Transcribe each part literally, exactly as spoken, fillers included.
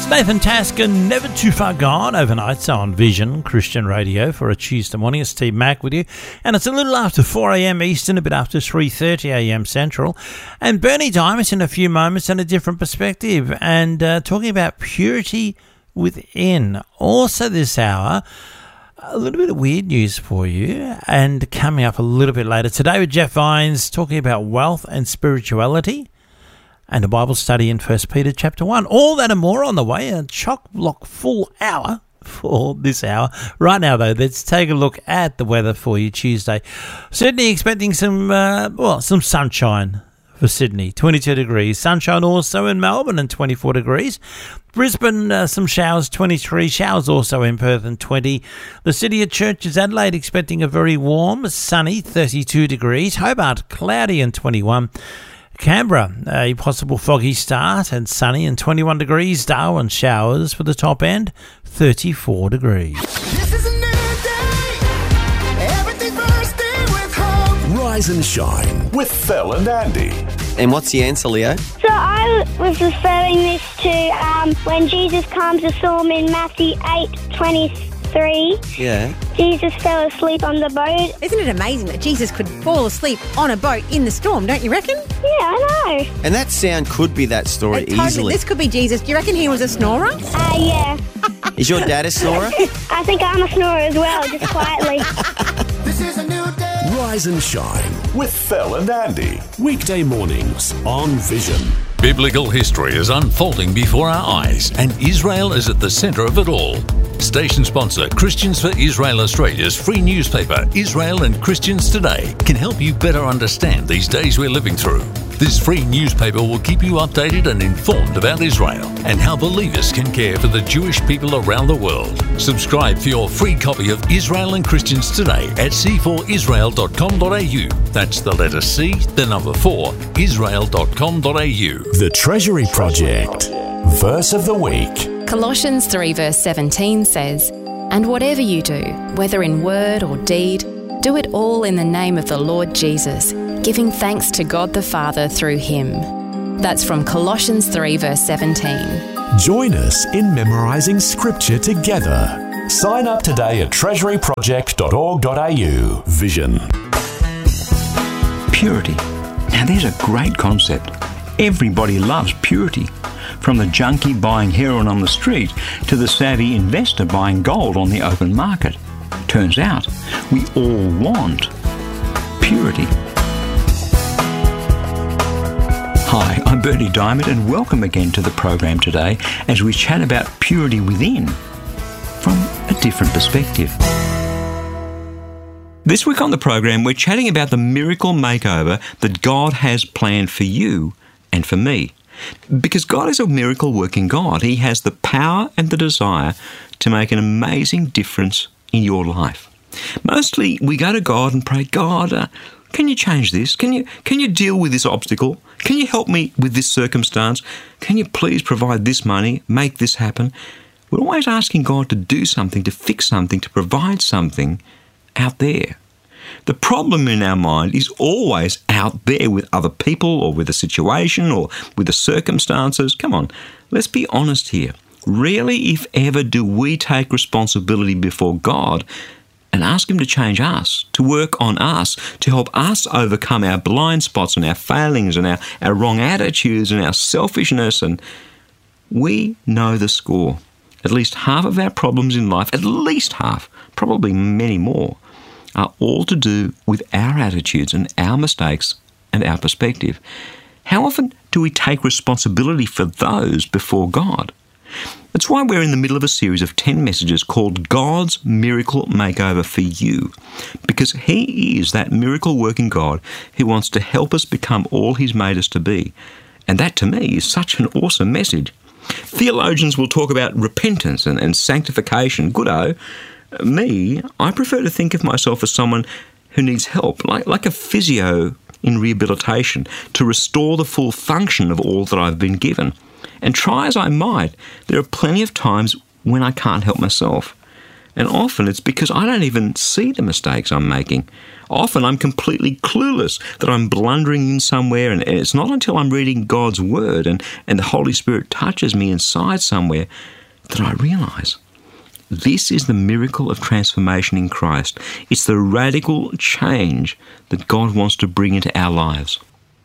Nathan Tasker, Never Too Far Gone, overnight on Vision Christian Radio for a Tuesday morning. It's Steve Mack with you, and it's a little after four a.m. Eastern, a bit after three thirty a.m. Central. And Bernie Diamond in a few moments and a different perspective, and uh, talking about purity within. Also this hour, a little bit of weird news for you, and coming up a little bit later today with Jeff Vines talking about wealth and spirituality, and a Bible study in First Peter chapter one. All that and more on the way. A chock-block full hour for this hour. Right now, though, let's take a look at the weather for you Tuesday. Sydney expecting some, uh, well, some sunshine for Sydney. twenty-two degrees. Sunshine also in Melbourne and twenty-four degrees. Brisbane, uh, some showers, twenty-three. Showers also in Perth and twenty. The City of Churches, Adelaide expecting a very warm, sunny, thirty-two degrees. Hobart, cloudy and twenty-one. Canberra, a possible foggy start and sunny and twenty-one degrees. Darwin, showers for the top end, thirty-four degrees. This is a new day. Everything bursting with hope. Rise and shine with Phil and Andy. And what's the answer, Leo? So I was referring this to um, when Jesus calms the storm in Matthew eight twenty-three. Yeah. Jesus fell asleep on the boat. Isn't it amazing that Jesus could fall asleep on a boat in the storm, don't you reckon? Yeah, I know. And that sound could be that story Uh, totally. easily. This could be Jesus. Do you reckon he was a snorer? Uh, yeah. Is your dad a snorer? I think I'm a snorer as well, just quietly. This is a new day. Rise and shine with Phil and Andy. Weekday mornings on Vision. Biblical history is unfolding before our eyes, and Israel is at the centre of it all. Station sponsor Christians for Israel Australia's free newspaper, Israel and Christians Today, can help you better understand these days we're living through. This free newspaper will keep you updated and informed about Israel and how believers can care for the Jewish people around the world. Subscribe for your free copy of Israel and Christians Today at c four israel dot com dot a u. That's the letter C, the number four, israel dot com dot a u. The Treasury Project. Verse of the week. Colossians three verse seventeen says, "And whatever you do, whether in word or deed, do it all in the name of the Lord Jesus, giving thanks to God the Father through him." That's from Colossians three verse seventeen. Join us in memorising scripture together. Sign up today at treasury project dot org dot a u. Vision. Purity. Now there's a great concept. Everybody loves purity. From the junkie buying heroin on the street to the savvy investor buying gold on the open market. Turns out, we all want purity. Hi, I'm Bernie Diamond, and welcome again to the program today as we chat about purity within from a different perspective. This week on the program, we're chatting about the miracle makeover that God has planned for you and for me. Because God is a miracle-working God. He has the power and the desire to make an amazing difference in your life. Mostly, we go to God and pray, God, uh, can you change this? Can you can you deal with this obstacle? Can you help me with this circumstance? Can you please provide this money, make this happen? We're always asking God to do something, to fix something, to provide something out there. The problem in our mind is always out there with other people or with a situation or with the circumstances. Come on, let's be honest here. Rarely, if ever, do we take responsibility before God and ask Him to change us, to work on us, to help us overcome our blind spots and our failings and our, our wrong attitudes and our selfishness. And we know the score. At least half of our problems in life, at least half, probably many more, are all to do with our attitudes and our mistakes and our perspective. How often do we take responsibility for those before God? That's why we're in the middle of a series of ten messages called God's Miracle Makeover for You, because He is that miracle-working God who wants to help us become all He's made us to be. And that, to me, is such an awesome message. Theologians will talk about repentance and, and sanctification, good-o. Me, I prefer to think of myself as someone who needs help, like, like a physio in rehabilitation, to restore the full function of all that I've been given. And try as I might, there are plenty of times when I can't help myself. And often it's because I don't even see the mistakes I'm making. Often I'm completely clueless that I'm blundering in somewhere, and it's not until I'm reading God's Word and, and the Holy Spirit touches me inside somewhere that I realise this is the miracle of transformation in Christ. It's the radical change that God wants to bring into our lives.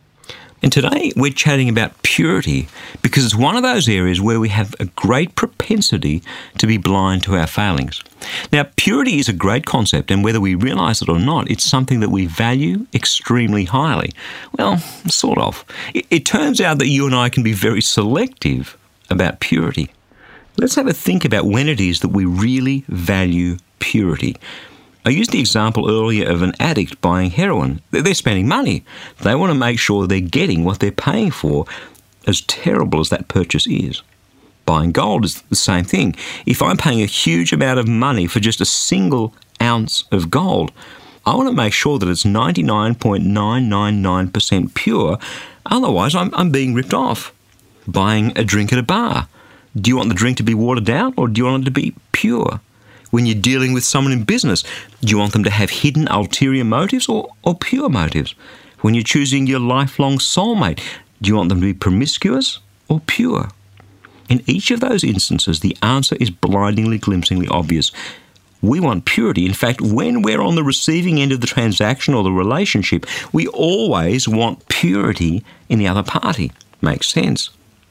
And today we're chatting about purity because it's one of those areas where we have a great propensity to be blind to our failings. Now, purity is a great concept, and whether we realise it or not, it's something that we value extremely highly. Well, sort of. It, it turns out that you and I can be very selective about purity. Let's have a think about when it is that we really value purity. I used the example earlier of an addict buying heroin. They're spending money. They want to make sure they're getting what they're paying for, as terrible as that purchase is. Buying gold is the same thing. If I'm paying a huge amount of money for just a single ounce of gold, I want to make sure that it's ninety-nine point nine nine nine percent pure, otherwise I'm, I'm being ripped off. Buying a drink at a bar. Do you want the drink to be watered down, or do you want it to be pure? When you're dealing with someone in business, do you want them to have hidden ulterior motives or, or pure motives? When you're choosing your lifelong soulmate, do you want them to be promiscuous or pure? In each of those instances, the answer is blindingly, glimpsingly obvious. We want purity. In fact, when we're on the receiving end of the transaction or the relationship, we always want purity in the other party. Makes sense.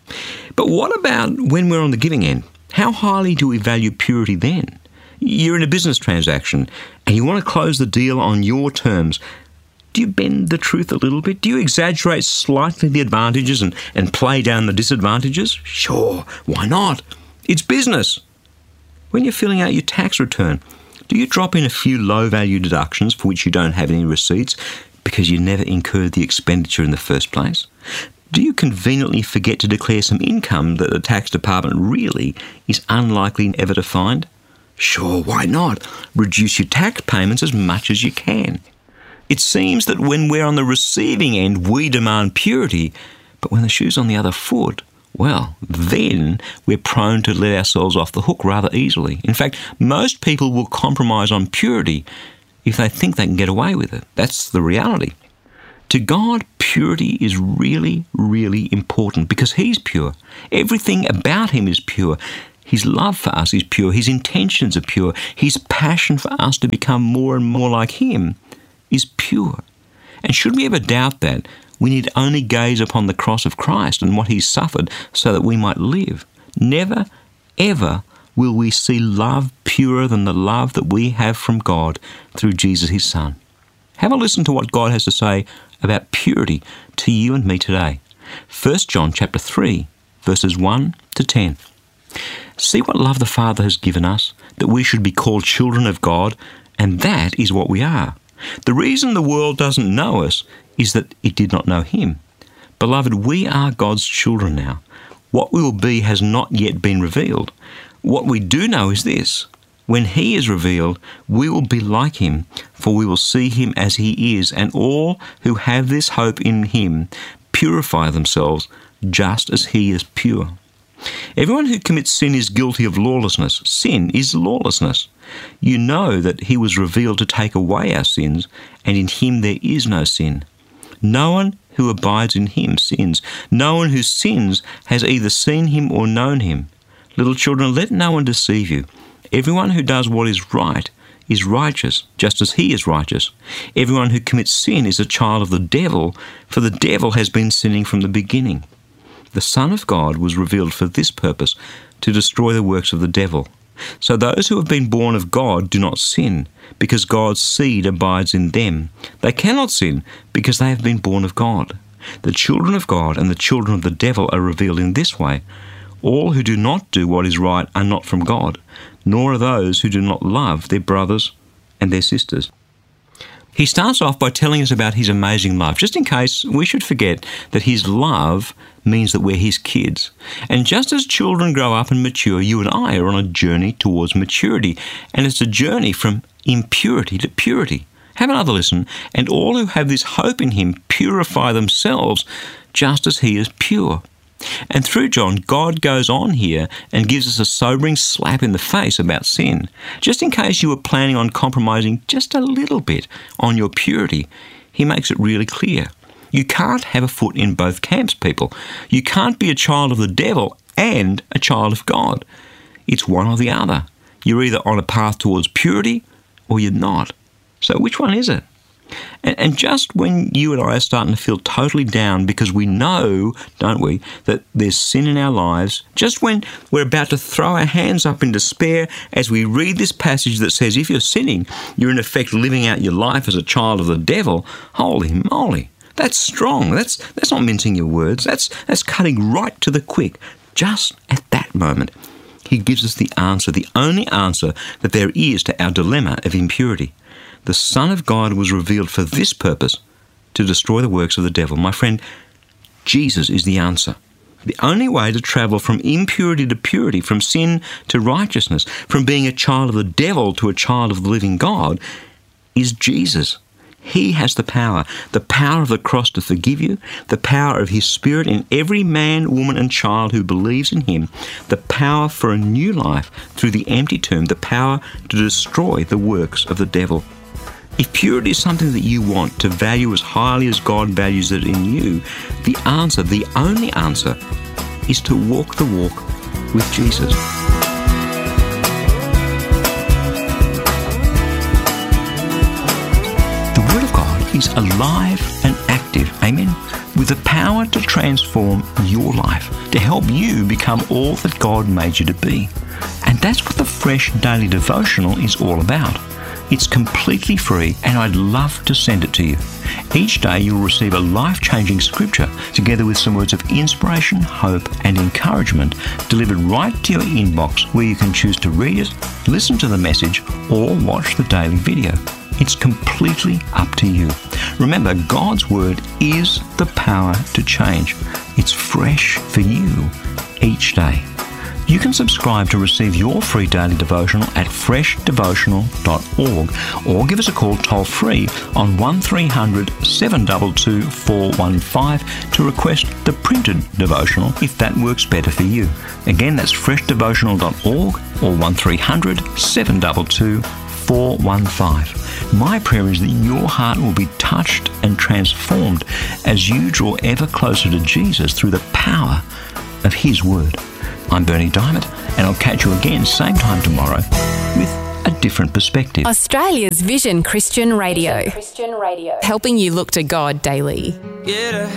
But what about when we're on the giving end? How highly do we value purity then? You're in a business transaction and you want to close the deal on your terms. Do you bend the truth a little bit? Do you exaggerate slightly the advantages and, and play down the disadvantages? Sure, why not? It's business. When you're filling out your tax return, do you drop in a few low-value deductions for which you don't have any receipts because you never incurred the expenditure in the first place? Do you conveniently forget to declare some income that the tax department really is unlikely ever to find? Sure, why not? Reduce your tax payments as much as you can. It seems that when we're on the receiving end, we demand purity, but when the shoe's on the other foot, well, then we're prone to let ourselves off the hook rather easily. In fact, most people will compromise on purity if they think they can get away with it. That's the reality. To God, purity is really, really important because He's pure. Everything about Him is pure. His love for us is pure. His intentions are pure. His passion for us to become more and more like Him is pure. And should we ever doubt that, we need only gaze upon the cross of Christ and what He suffered so that we might live. Never, ever will we see love purer than the love that we have from God through Jesus His Son. Have a listen to what God has to say about purity to you and me today. First John chapter three, verses one to ten. See what love the Father has given us, that we should be called children of God, and that is what we are. The reason the world doesn't know us is that it did not know Him. Beloved, we are God's children now. What we will be has not yet been revealed. What we do know is this: when He is revealed, we will be like Him, for we will see Him as He is, and all who have this hope in Him purify themselves just as He is pure. Everyone who commits sin is guilty of lawlessness. Sin is lawlessness. You know that He was revealed to take away our sins, and in Him there is no sin. No one who abides in Him sins. No one who sins has either seen Him or known Him. Little children, let no one deceive you. Everyone who does what is right is righteous, just as He is righteous. Everyone who commits sin is a child of the devil, for the devil has been sinning from the beginning. The Son of God was revealed for this purpose, to destroy the works of the devil. So those who have been born of God do not sin, because God's seed abides in them. They cannot sin, because they have been born of God. The children of God and the children of the devil are revealed in this way. All who do not do what is right are not from God, nor are those who do not love their brothers and their sisters. He starts off by telling us about His amazing love, just in case we should forget that His love means that we're His kids. And just as children grow up and mature, you and I are on a journey towards maturity, and it's a journey from impurity to purity. Have another listen. And all who have this hope in Him purify themselves just as He is pure. And through John, God goes on here and gives us a sobering slap in the face about sin. Just in case you were planning on compromising just a little bit on your purity, he makes it really clear. You can't have a foot in both camps, people. You can't be a child of the devil and a child of God. It's one or the other. You're either on a path towards purity or you're not. So which one is it? And, and just when you and I are starting to feel totally down because we know, don't we, that there's sin in our lives, just when we're about to throw our hands up in despair as we read this passage that says if you're sinning, you're in effect living out your life as a child of the devil, holy moly, that's strong. That's that's not mincing your words. That's that's cutting right to the quick. Just at that moment, he gives us the answer, the only answer that there is to our dilemma of impurity. The Son of God was revealed for this purpose, to destroy the works of the devil. My friend, Jesus is the answer. The only way to travel from impurity to purity, from sin to righteousness, from being a child of the devil to a child of the living God, is Jesus. He has the power, the power of the cross to forgive you, the power of his Spirit in every man, woman and child who believes in him, the power for a new life through the empty tomb, the power to destroy the works of the devil. If purity is something that you want to value as highly as God values it in you, the answer, the only answer, is to walk the walk with Jesus. The Word of God is alive and active, amen, with the power to transform your life, to help you become all that God made you to be. And that's what the Fresh Daily Devotional is all about. It's completely free and I'd love to send it to you. Each day you'll receive a life-changing scripture together with some words of inspiration, hope and encouragement delivered right to your inbox where you can choose to read it, listen to the message or watch the daily video. It's completely up to you. Remember, God's Word is the power to change. It's fresh for you each day. You can subscribe to receive your free daily devotional at fresh devotional dot org or give us a call toll-free on one three hundred, seven two two, four one five to request the printed devotional if that works better for you. Again, that's fresh devotional dot org or one three hundred, seven two two, four one five. My prayer is that your heart will be touched and transformed as you draw ever closer to Jesus through the power of his Word. I'm Bernie Diamond, and I'll catch you again same time tomorrow with a different perspective. Australia's Vision Christian Radio. Christian Radio. Helping you look to God daily.